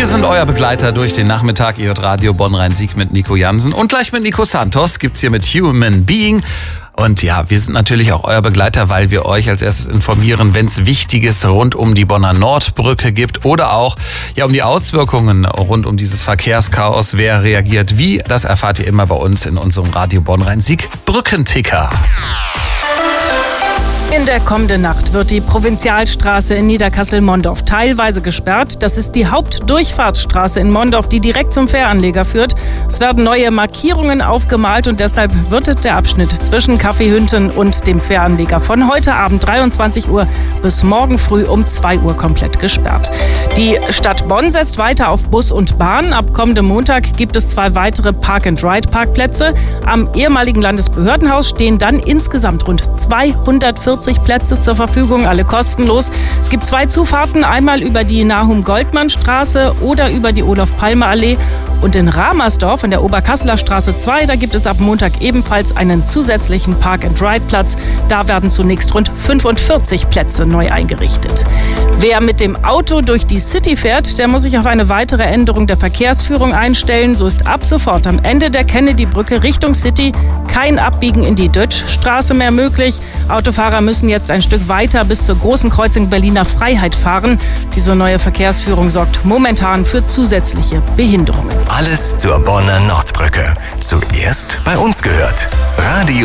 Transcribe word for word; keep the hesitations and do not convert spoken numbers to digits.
Wir sind euer Begleiter durch den Nachmittag. Ihr hört Radio Bonn-Rhein-Sieg mit Nico Jansen. Und gleich mit Nico Santos gibt's hier mit Human Being. Und ja, wir sind natürlich auch euer Begleiter, weil wir euch als erstes informieren, wenn es Wichtiges rund um die Bonner Nordbrücke gibt oder auch ja um die Auswirkungen rund um dieses Verkehrschaos. Wer reagiert wie, das erfahrt ihr immer bei uns in unserem Radio Bonn-Rhein-Sieg Brückenticker. In der kommenden Nacht wird die Provinzialstraße in Niederkassel-Mondorf teilweise gesperrt. Das ist die Hauptdurchfahrtsstraße in Mondorf, die direkt zum Fähranleger führt. Es werden neue Markierungen aufgemalt und deshalb wird der Abschnitt zwischen Kaffeehünten und dem Fähranleger von heute Abend dreiundzwanzig Uhr bis morgen früh um zwei Uhr komplett gesperrt. Die Stadt Bonn setzt weiter auf Bus und Bahn. Ab kommendem Montag gibt es zwei weitere Park-and-Ride-Parkplätze. Am ehemaligen Landesbehördenhaus stehen dann insgesamt rund zweihundertvierzig Plätze zur Verfügung, alle kostenlos. Es gibt zwei Zufahrten, einmal über die Nahum-Goldmann-Straße oder über die Olof-Palme-Allee. Und in Ramersdorf in der Oberkasseler Straße zwei, da gibt es ab Montag ebenfalls einen zusätzlichen Park-and-Ride-Platz. Da werden zunächst rund fünfundvierzig Plätze neu eingerichtet. Wer mit dem Auto durch die City fährt, der muss sich auf eine weitere Änderung der Verkehrsführung einstellen. So ist ab sofort am Ende der Kennedy-Brücke Richtung City kein Abbiegen in die Dötschstraße mehr möglich. Autofahrer müssen jetzt ein Stück weiter bis zur großen Kreuzung Berliner Freiheit fahren. Diese neue Verkehrsführung sorgt momentan für zusätzliche Behinderungen. Alles zur Bonner Nordbrücke. Zuerst bei uns gehört. Radio